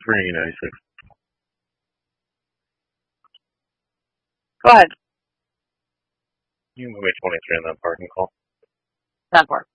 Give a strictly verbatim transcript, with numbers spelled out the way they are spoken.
three ninety-six. Go ahead. You can make twenty-three on that parking call. ten four.